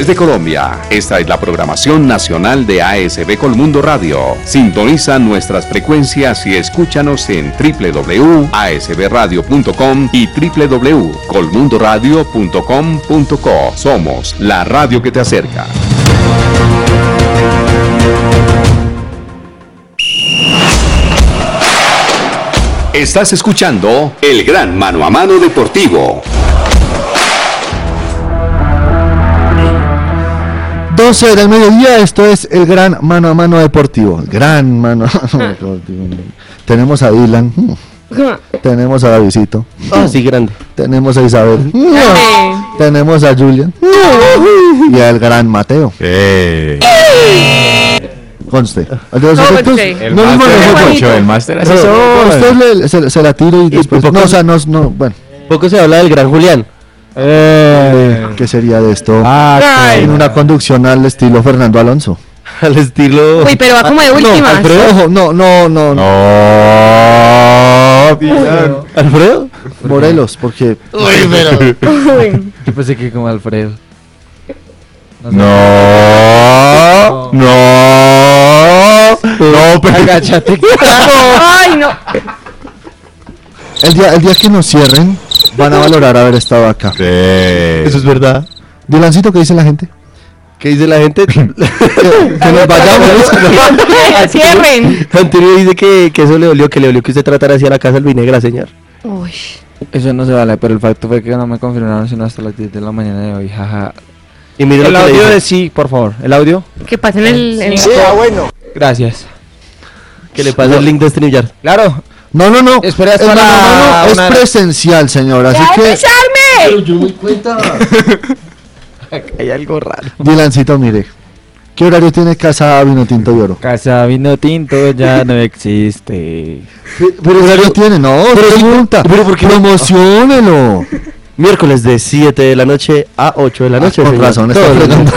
partes de Colombia. Esta es la programación nacional de ASB Colmundo Radio. Sintoniza nuestras frecuencias y escúchanos en www.asbradio.com y www.colmundoradio.com.co. Somos la radio que te acerca. Estás escuchando El Gran Mano a Mano Deportivo. 12 del mediodía, esto es El Gran Mano a Mano Deportivo. El Gran Mano a Mano Deportivo. Tenemos a Dylan. Tenemos a Davidito. Sí, grande. Tenemos a Isabel. Tenemos a Julian. Y al gran Mateo. Conste. El máster usted se la tiro y después. No, bueno. Poco se habla del gran Julián. ¿Qué sería de esto? En una conducción al estilo Fernando Alonso. Al estilo. Uy, pero va como de últimas. Ojo, no. ¿Alfredo? Morelos, porque. Uy, pero. Yo pensé que como Alfredo. No, pero agáchate. Ay, no. El día que nos cierren, van a valorar haber estado acá. Eso es verdad. Dylancito, ¿qué dice la gente? ¿Qué dice la gente? que nos vayamos. Cierren. Antonio dice que eso le dolió que usted tratara así a la casa del Vinegra, señor. Uy. Eso no se vale, pero el facto fue que no me confirmaron sino hasta las 10 de la mañana de hoy, jaja. Y mire el audio de sí, por favor, el audio. Que pasen el... Sí, bueno. Gracias. Que le pase el link de StreamYard. Claro. No. Espera, Es presencial, señor, así que... ¡Besarme! Yo me doy cuenta. Hay algo raro. Dylancito, mire. ¿Qué horario tiene Casa Vino Tinto y Oro? Casa Vino Tinto ya no existe. ¿Pero horario tiene? No, pero pregunta. Pero ¿por qué no? Promociónelo. Miércoles de 7 de la noche a 8 de la noche. Con razón, está fregando.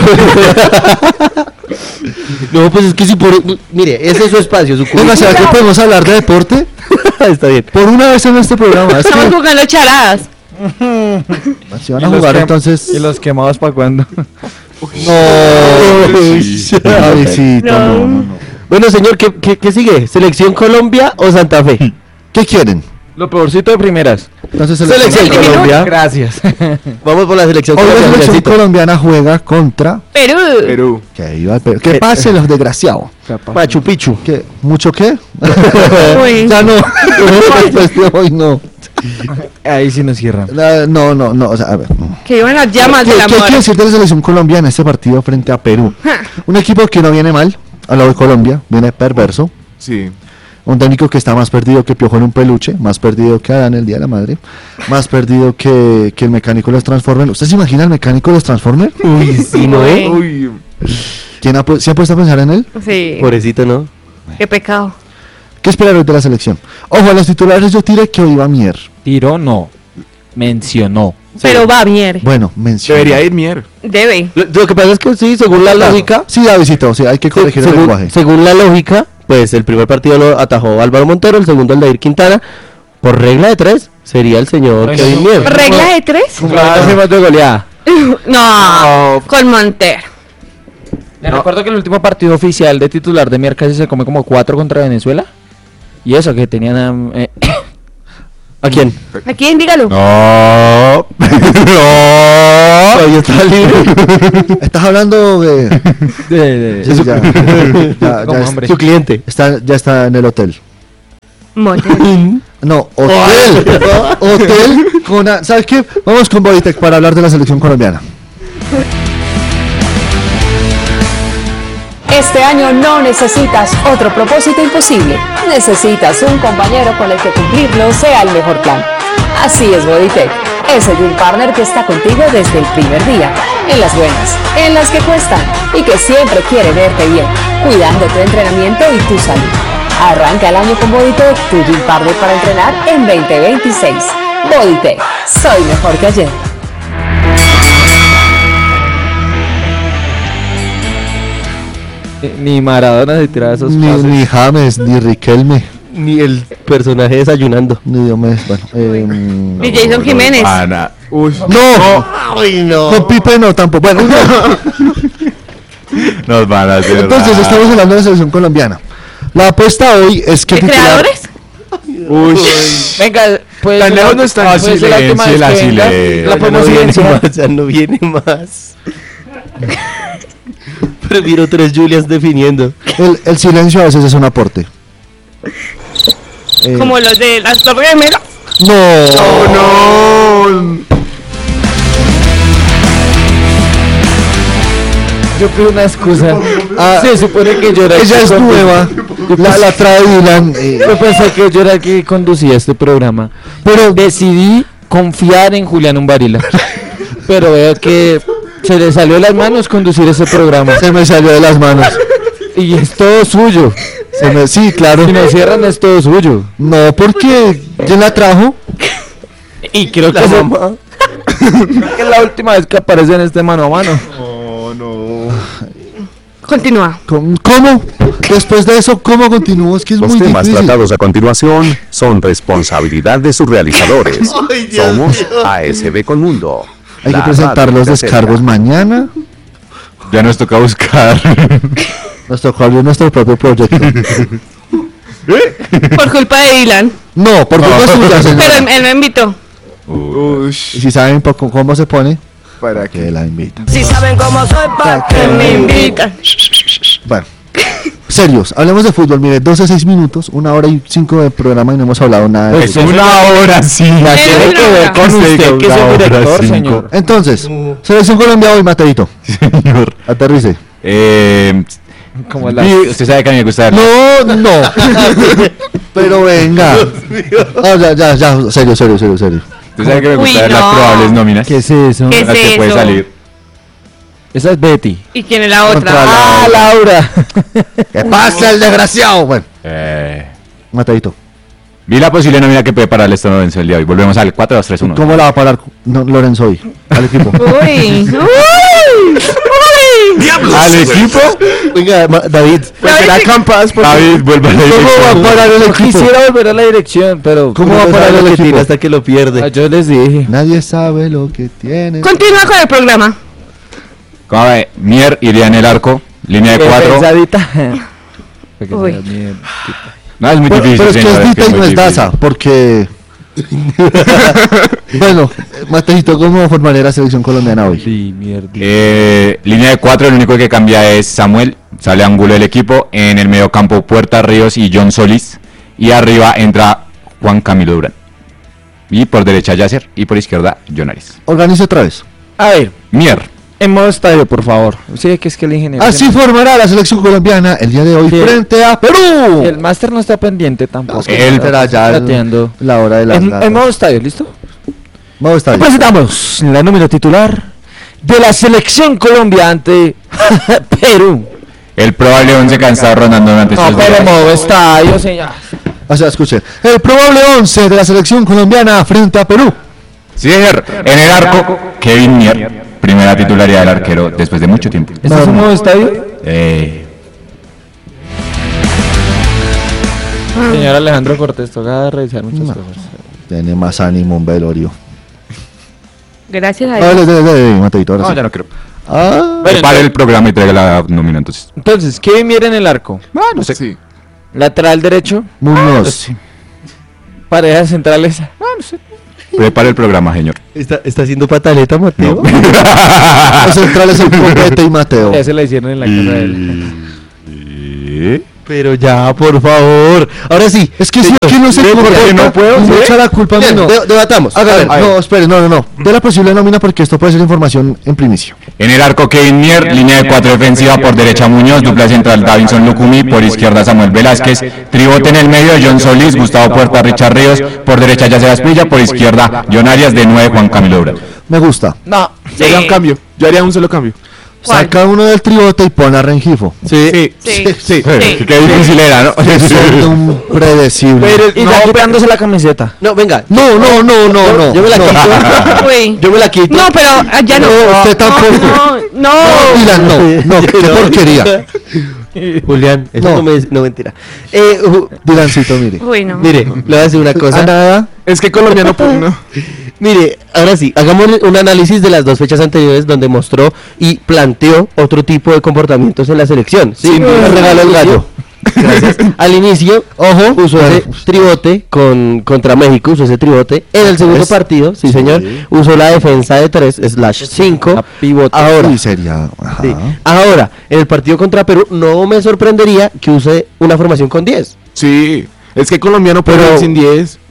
No, pues es que si por... Mire, ese es su espacio, su Venga, ¿será que podemos hablar de deporte? Está bien. Por una vez en este programa. Estamos jugando charadas. Si van a jugar entonces... ¿Y los quemados para cuándo? No. Bueno, señor, ¿qué sigue? ¿Selección Colombia o Santa Fe? ¿Qué quieren? Lo peorcito de primeras. Entonces Selección Colombia. Gracias. Vamos por la selección Hoy la colombiana. selección colombiana juega contra... Perú. Que pase los desgraciados. Machu Picchu. ¿Qué? ¿Mucho qué? Uy. Ya no. Hoy no. Ahí sí nos cierran. No, o sea, a ver. Que iban las llamas del ¿Qué amor. quiere decir de la selección colombiana en este partido frente a Perú? Un equipo que no viene mal, a lo de Colombia, viene perverso. Sí. Un técnico que está más perdido que Piojo en un peluche, más perdido que Adán el Día de la Madre, más perdido que el mecánico de los Transformers. ¿Usted se imagina el mecánico de los Transformers? Uy, sí, ¿no, Uy. ¿Se ha puesto a pensar en él? Sí. Pobrecito, ¿no? Qué pecado. ¿Qué esperar hoy de la selección? Ojo, a los titulares yo tiré que hoy va Mier. Tiró no. Mencionó. Pero va bien. Bueno, mencionó. Debería ir Mier. Debe. Lo que pasa es que sí, según la lógica... Sí, Davidito, sí, hay que corregir el lenguaje. Según la lógica, pues el primer partido lo atajó Álvaro Montero, el segundo el Dair Quintana. Por regla de 3 sería el señor Kevin Mier. ¿Regla de 3? Hacemos de goleada. No, con Montero. Le recuerdo que el último partido oficial de titular de Mier casi se come como 4 contra Venezuela. Y eso que tenían... ¿A quién? ¿A quién? Dígalo. No. Todavía está libre. Estás hablando de... Sí, Como hombre. Su cliente. ya está en el hotel. Montero. No, hotel. Hotel con... ¿Sabes qué? Vamos con Bodytech para hablar de la selección colombiana. Este año no necesitas otro propósito imposible. Necesitas un compañero con el que cumplirlo sea el mejor plan. Así es Bodytech, ese Dream Partner que está contigo desde el primer día, en las buenas, en las que cuestan y que siempre quiere verte bien, cuidando tu entrenamiento y tu salud. Arranca el año con Bodytech, tu Dream Partner para entrenar en 2026. Bodytech, soy mejor que ayer. Ni Maradona se tiraba esos pases. Ni James, ni Riquelme. Ni el personaje desayunando. Ni Diomedes, bueno. Y Jason Jiménez. Uy. No, Ay, no. con Pipe no tampoco. Bueno, Nos van a hacer. entonces estamos hablando de la selección colombiana. La apuesta hoy es que ¿De creadores? Uy. Venga, pues. Tan lejos no está. Pues, la última vez que venga, la podemos silenciar. Ya no viene más. Prefiero 3 Julias definiendo. el silencio a veces es un aporte. Como los de las Torres Gemelas. No. Yo pido una excusa. Se supone que yo era el Ella que es nueva. La trae Dylan. Yo pensé que yo era el que conducía este programa. Pero decidí confiar en Julián Umbarila. Pero veo que se le salió de las manos conducir ese programa. Se me salió de las manos. Y es todo suyo. Sí, claro. Si nos cierran es todo suyo. No, porque ¿quién la trajo? Y creo que, que es la última vez que aparece en este mano a mano. Continúa. ¿Cómo? Después de eso, ¿cómo continúo? Es que es Los muy temas difícil. tratados a continuación son responsabilidad de sus realizadores. Somos ASB Colmundo. Hay que la presentar radio los que acerca. descargos mañana. Ya nos toca buscar. Nos tocó abrir nuestro propio proyecto. Por culpa de Dylan. No, por culpa suya, señora. Pero él me invitó. Y si saben cómo se pone, ¿Para que qué? la invita. Si saben cómo soy, ¿para qué me invitan? Bueno, serios, hablemos de fútbol. Mire, 12-6 minutos, 1 hora y 5 de programa y no hemos hablado nada de Es fútbol. una hora, sí. Tiene que ver con usted, que es el director, señor. Entonces, Selección Colombia hoy, Mateito. Señor. Aterrice. Como Usted sabe que a mí me gusta. No. Pero venga. Ya, serio. Usted sabe que me gusta Uy, ver las no. probables nóminas. ¿Qué es eso? ¿Qué es Las que puede eso? salir. Esa es Betty. ¿Y quién es la otra? Contra la- Laura. ¿Qué pasa, el desgraciado? Bueno, Eh, Mateito. vi la posible nómina que puede parar esto Lorenzo el día de hoy. Volvemos al 4-2-3-1. ¿Cómo la va a parar Lorenzo hoy? Al equipo. Uy. ¿Al equipo? Venga, David. Pues será Campas. David, vuelve a la ¿Cómo va a dirección. parar el equipo? Quisiera volver a la dirección, pero ¿Cómo va a parar el que equipo? tiene hasta que lo pierde? Yo les dije. Nadie sabe lo que tiene. Continúa con el programa. ¿Cómo va? Mier iría en el arco. Línea de 4. Pensadita. Uy. No, es muy difícil. Pero es que señor, es Dita y no muy es difícil. Daza, porque... Bueno, Mateito, ¿cómo formaría la selección colombiana hoy? Sí, mierda. Línea de 4, el único que cambia es Samuel. Sale ángulo del equipo. En el medio campo, Puerta, Ríos y John Solís. Y arriba entra Juan Camilo Durán. Y por derecha Yasser. Y por izquierda John Arias. Organice otra vez. A ver, Mier. en modo estadio, por favor. Sí, que es que el ingeniero. Así formará la selección colombiana el día de hoy Sí. frente a Perú. El máster no está pendiente tampoco. Él será ya plateando. la hora de la... En modo estadio, ¿listo? Modo estadio. Presentamos la número titular de la selección Colombia ante Perú. El probable 11 cansado rondando durante No, estos pero días. modo estadio, señor. O sea, escuche. El probable 11 de la selección colombiana frente a Perú. Sí, señor. En el arco, Kevin Mier. Primera titularidad del arquero después de mucho tiempo. ¿Este es un modo estadio? Señor Alejandro Cortés, toca revisar muchas No. cosas. Tiene más ánimo un velorio. Gracias a Dale, Dios. dale, Mateito, ahora No, sí. ya no creo. Ah, Bueno, Pare el programa y traiga la nómina entonces. Entonces, Kevin Mier en el arco. Ah, no sé. Sí. Lateral derecho. Muñoz. Parejas centrales. Prepare el programa, señor. ¿Está haciendo pataleta, Mateo? Los centrales son Copete y Mateo. Ya se la hicieron en la casa de él. Pero ya, por favor. Ahora sí. Es que si es que no se porque no puedo, me ¿sí? echa la culpa a mí, Bien, no. debatamos. Hágale, A ver. no, espere, no. De la posible nómina porque esto puede ser información en primicia. En el arco, Kevin Mier. Línea de 4 defensiva. Por derecha, Muñoz. Dupla central, Davinson Lucumi. Por izquierda, Samuel Velázquez. Tribote en el medio, John Solís. Gustavo Puerta, Richard Ríos. Por derecha, Yasser Asprilla. Por izquierda, John Arias. De 9, Juan Camilo Durán. Me gusta. No. Sí. Yo haría un solo cambio. ¿Cuál? Saca uno del tribote y pone a Rengifo. Sí. Sí. Sí. Qué difícil era, ¿no? Son un predecible. Y ya quitándose la camiseta. No, venga. No. Yo me la quito. Uy. Yo me la quito. No, pero ya no. No, usted tampoco. No. Dylan, no, qué porquería. Julián, eso no mentira. Dylancito, mire. Uy, no. Mire, le voy a decir una cosa. Nada. Es que colombiano, pues, no. Mire, ahora sí, hagamos un análisis de las 2 fechas anteriores donde mostró y planteó otro tipo de comportamientos en la selección. Sí, me regaló el gallo. Gracias. Al inicio, ojo, usó ese tribote contra México, usó ese tribote. En el segundo partido, sí señor, usó la defensa de 3/5. Ahora, sería. sí. Ahora, en el partido contra Perú, no me sorprendería que use una formación con 10. Sí, es que colombiano puede ir sin 10.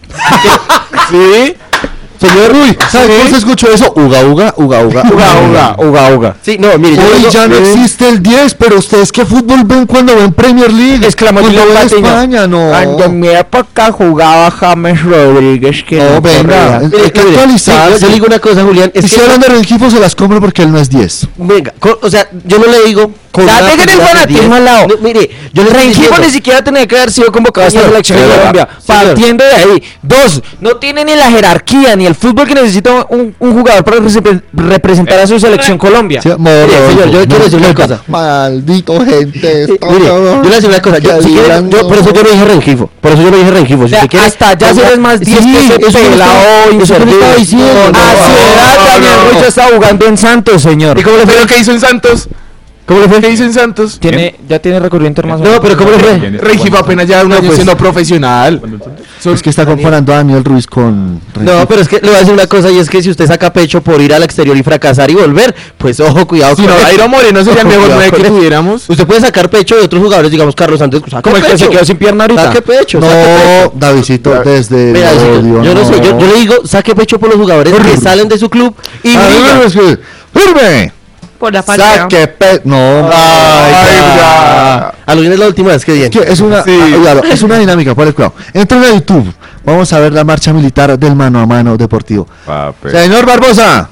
Sí. Señor Rui, ¿sabe cómo se escuchó eso? Uga, uga, uga, uga, uga, uga, uga. Sí, no, mire, hoy ya no existe el 10, pero ustedes ¿qué fútbol ven cuando ven Premier League? Exclamó Fútbol Gilberto de Patiño. España, no. En mi época jugaba James Rodríguez, que No, venga, hay que actualizar. yo le digo una cosa, Julián, Y si hablan de Rengifo se las compro porque él no es 10. venga, o sea, yo no le digo Ya dejen el fanatismo al lado. Mire, yo le estoy Rengifo diciendo- ni siquiera tenía que haber sido convocado a esta Señor, selección de señor, Colombia. señor. Partiendo de ahí. 2, no tiene ni la jerarquía ni el fútbol que necesita un jugador para representar a su selección Colombia. Sí, Mire, señor, yo le quiero decir una cosa. Maldito gente. Mire, yo le voy a decir una cosa. Si quiere, por eso yo no dije Rengifo. Por eso yo no dije Rengifo. Si O sea, usted quiere, hasta ya se ves más 10 que ese eso no pelado estaba inservible. diciendo. A su edad, Daniel Ruiz ya está jugando en Santos, señor. ¿Y cómo le fue? ¿Qué hizo en Santos? ¿Cómo le fue? ¿Qué hizo en Santos? Ya tiene recorrido internacional. No, pero ¿cómo le fue? Rengifo apenas ya un año siendo profesional. Es que está comparando a Daniel Ruiz con Rengifo. No, pero es que le voy a decir una cosa y es que si usted saca pecho por ir al exterior y fracasar y volver, pues ojo, cuidado Si no, eso. Dairo Moreno sería el Ojo, mejor cuidado 9 que con eso. tuviéramos. Usted puede sacar pecho de otros jugadores, digamos Carlos Santos, saca Como el que pecho. se quedó sin pierna ahorita. Saque pecho, No, saque pecho. Davidcito, desde Mira, el odio, yo no sé, yo le digo, saque pecho por los jugadores que salen de su club y brillan. ¡Firme! Por la patria. Saque no. ya. A lo bien es la última vez que viene. Que es una, cuidado, es una dinámica, por el cuidado. Entren a YouTube. Vamos a ver la marcha militar del mano a mano deportivo. Señor Barbosa.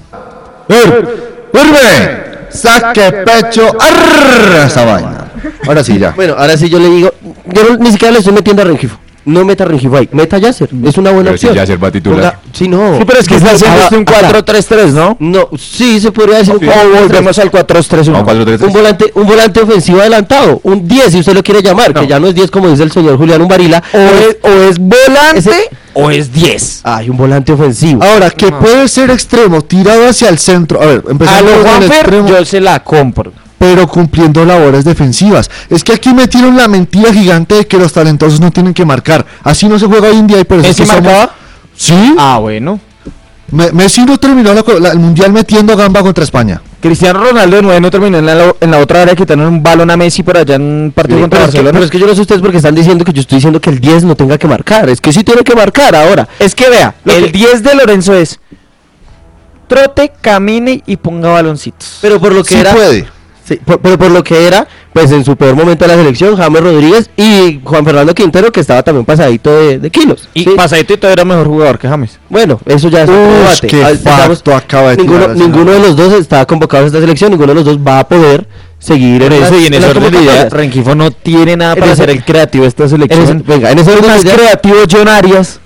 ¡Firme! Saque pecho. ¡Arr! Esa vaina. Ahora sí, ya. Bueno, ahora sí yo le digo, ni siquiera le estoy metiendo a Rengifo. No meta a Rengifo ahí, meta a Yasser, es una buena Pero si opción. Yasser va a titular. Sí, no. Sí, pero es que está haciendo un 4-3-3, ¿no? No, sí, se podría decir un O volvemos al 4-3-1. No, 4-3-3. un volante ofensivo adelantado, un 10 si usted lo quiere llamar, que ya no es 10 como dice el señor Julián Umbarila. O es volante o es 10. Ay, un volante ofensivo. Ahora, que puede ser extremo, tirado hacia el centro. A ver, A empezando lo con el Juanfer, extremo, yo se la compro. pero cumpliendo labores defensivas. Es que aquí metieron la mentira gigante de que los talentosos no tienen que marcar. Así no se juega hoy en día y por eso es ¿Messi que somos- marcaba? Sí. Ah, bueno. Messi no terminó el mundial metiendo gamba contra España. Cristiano Ronaldo de nuevo no terminó en la otra área, quitaron un balón a Messi por allá en un partido contra Barcelona. Pero es que yo no sé ustedes porque están diciendo que yo estoy diciendo que el 10 no tenga que marcar. Es que sí tiene que marcar ahora. Es que vea, el 10 de Lorenzo es trote, camine y ponga baloncitos. Pero por lo que Sí era... puede. Sí, pero por lo que era, pues en su peor momento de la selección, James Rodríguez y Juan Fernando Quintero, que estaba también pasadito de kilos. Y ¿sí? Pasadito y todo era mejor jugador que James. Bueno, eso ya es otro Ush, debate. qué facto acaba de ninguno, tirar ese ninguno de los dos está convocado a esta selección, ninguno de los dos va a poder seguir En las- eso y en las ese orden de idea, convocatorias. Rengifo no tiene nada En para ese- ser el creativo de esta En selección. ese- venga, en ese Es orden más de idea- creativo John Arias.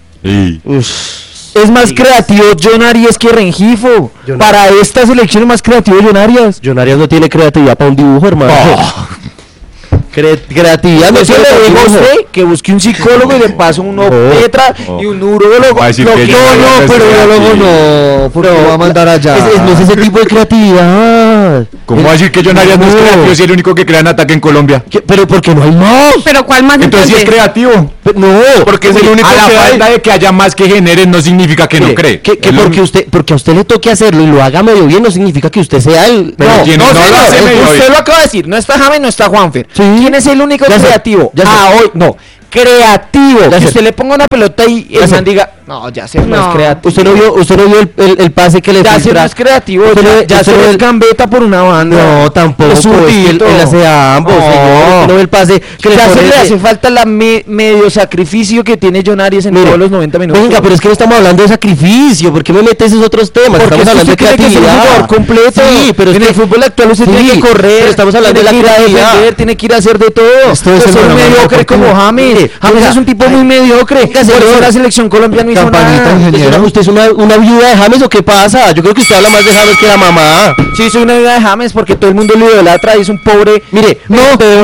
Es más creativo John Arias que Rengifo. John Para esta selección es más creativo John Arias. John Arias no tiene creatividad para un dibujo, hermano. Creatividad no Eso tiene le para un digo a dibujo. usted que busque un psicólogo y de paso un obstetra y un urólogo. Va a decir Lo que que- John Arias No, es pero creativo. luego no, porque lo va a mandar allá. No es ese tipo de creatividad. ¿Cómo va a decir que John Arias no es creativo si es el único que crea en ataque en Colombia? Pero porque no hay más. Pero ¿cuál más Entonces sí es creativo. No, Porque es el único a la que falta falta de que haya más que generen no significa que no Mire, cree. que Es lo porque a usted le toque hacerlo y lo haga medio bien no significa que usted sea el... Pero no, quien no lo señor, hace medio usted bien. lo acaba de decir, no está James, no está Juanfer. Sí. ¿Quién es el único Ya sé, creativo? ya sé. Hoy, no. Creativo. Ya Que sé. usted le ponga una pelota y Ya el sé. man diga, no, ya sé, no es No. creativo. usted no vio el pase que le Ya sé, no filtra. es creativo, Usted no- ya usted se no es ve- gambeta por una banda. No, tampoco. Es Es que zurdito. él hace a ambos. No. Señor. Usted no ve el pase que le Ya se pone le de- hace falta la medio sacrificio que tiene John Arias en Mire, todos los 90 minutos. Venga, pero es que no estamos hablando de sacrificio. ¿Por qué me metes esos otros temas? Porque Estamos hablando de usted tiene que ser un creatividad. jugador completo. Sí, pero es en que el fútbol actual usted sí, tiene que correr, pero estamos hablando tiene de la que ir a creatividad. defender, tiene que ir a hacer de todo. Esto es Pues el ser un fenómeno mediocre deportivo. como James. Mire, James venga, es un tipo ay, muy mediocre. venga, Por eso señor. la selección colombiana no campanita, nada. ingeniero. ¿Usted es una viuda de James o qué pasa? Yo creo que usted habla más de James que la mamá. Sí, soy una viuda de James porque todo el mundo lo idolatra y es un pobre. Mire, no,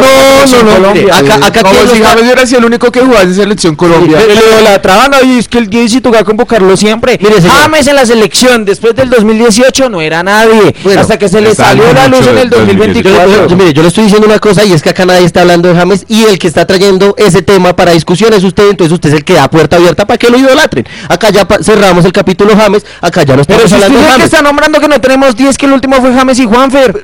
mire, acá Como ¿quién si está? James hubiera sido el único que jugaba en selección Colombia. Lo idolatraban, y es que el 10 sí toca convocarlo siempre. Mire, señor. James en la selección después del 2018 no era nadie. Bueno, hasta que se le está salió la mucho luz en el del 2024. Mire, yo le estoy diciendo una cosa y es que acá nadie está hablando de James y el que está trayendo ese tema para discusión es usted, entonces usted es el que da puerta abierta para que lo idolatren. Acá ya cerramos el capítulo James, acá ya no estamos Pero si usted hablando es de el que James. está nombrando que no tenemos 10, que el último fue James y Juanfer.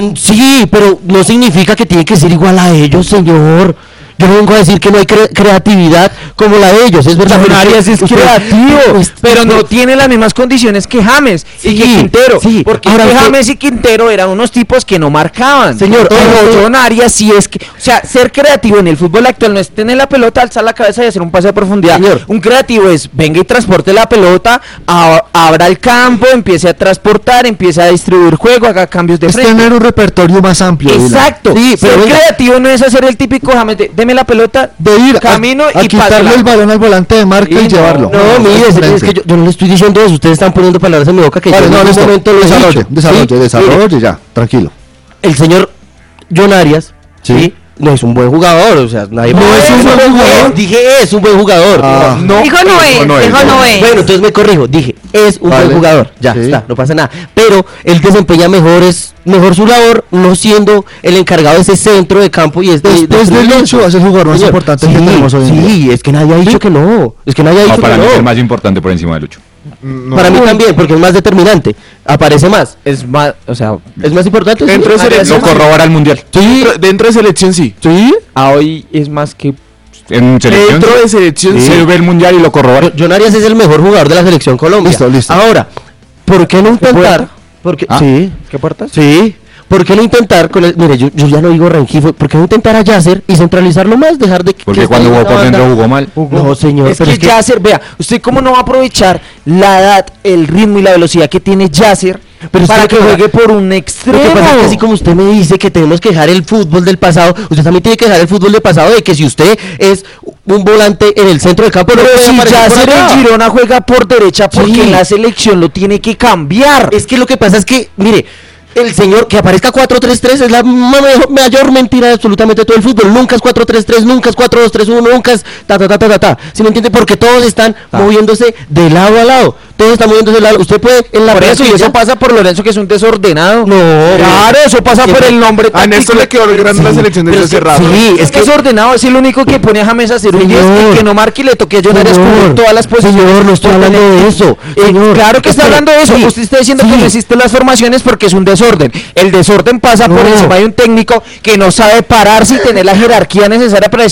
Sí, pero no significa que tiene que ser igual a ellos, señor. Yo no vengo a decir que no hay creatividad como la de ellos, es verdad. John Arias es creativo, pero no tiene las mismas condiciones que James y que Sí, Quintero. sí. Porque Ahora es que usted- James y Quintero eran unos tipos que no marcaban. Señor, pero ahora usted- John Arias sí es que, o sea, ser creativo en el fútbol actual no es tener la pelota, alzar la cabeza y hacer un pase de profundidad. Señor. Un creativo es venga y transporte la pelota, abra el campo, empiece a transportar, empiece a distribuir juego, haga cambios de Es frente. tener un repertorio más amplio. Dylan. Exacto. Sí, pero ser venga. creativo no es hacer el típico James de deme la pelota, De ir camino a y quitarle pásala. el balón al volante de marca Sí, y llevarlo. No, mire, es que yo no le estoy diciendo eso, ustedes están poniendo palabras en mi boca que Vale, yo en no, ningún listo. momento lo he Desarrolle, dicho. desarrolle, Sí, mire, ya, tranquilo. el señor John Arias, Sí. ¿sí? No es un buen jugador, o sea, nadie No es un buen jugador. Dije es un buen jugador. Ah. Dijo no es, dijo no es. Bueno, entonces me corrijo, dije, es un Vale. buen jugador, ya Sí. está, no pasa nada. Pero él desempeña mejor su labor, no siendo el encargado de ese centro de campo y Después del 8 es el jugador más Señor, importante sí, que tenemos hoy en día. Sí, es que nadie ha dicho que no, es que nadie ha No, dicho para que mí es el no. más importante por encima del 8. Para mí también, porque es más determinante, aparece más, es más, o sea, es más importante. Dentro de sí. selección Lo corrobora el mundial. Sí, dentro de selección sí. Sí, hoy es más que En selección. Dentro de selección sí. Se ve el mundial y lo corrobora. John Arias es el mejor jugador de la selección Colombia. Listo, listo. Ahora, ¿por qué no intentar? puerta? Porque, ¿Ah? sí, ¿qué puertas? sí. ¿Por qué no intentar con el, mire, yo ya no digo Rengifo, ¿por qué no intentar a Yasser y centralizarlo más, dejar de que Porque esté cuando ahí jugó en por la dentro banda? jugó mal. No, señor, Es pero que Yasser, vea, usted cómo no va a aprovechar la edad, el ritmo y la velocidad que tiene Yasser Pero para usted que lo que juegue por un extremo. Lo que pasa es que así como usted me dice que tenemos que dejar el fútbol del pasado, usted también tiene que dejar el fútbol del pasado de que si usted es un volante en el centro del campo, Pero no puede si aparecer por Yasser allá. en Girona juega por derecha porque Sí. en la selección lo tiene que cambiar. Es que lo que pasa es que, mire, el señor que aparezca 4-3-3 es la mayor mentira de absolutamente todo el fútbol. Nunca es 4-3-3, nunca es 4-2-3-1, nunca es ta. ¿Sí me entiende? Porque todos están moviéndose de lado a lado. Todos están moviéndose de lado. Usted puede en la Por eso, y plantilla- eso pasa por Lorenzo, que es un desordenado. No, Claro, eso pasa por el nombre. A Néstor le quedó grande la selección de pero ese es que- cerrado. sí, Es que es ordenado, es el único que pone a James a hacer un 10 Señor. y que no marque y le toque a John Arias cubrir todas las posiciones. Señor, no estoy Por hablando tener- de eso. Señor, Claro que está espere, hablando de eso. sí, Usted está diciendo sí. que no existen las formaciones porque es un desorden. El desorden pasa por No. encima de un técnico que no sabe pararse y tener la jerarquía necesaria para decir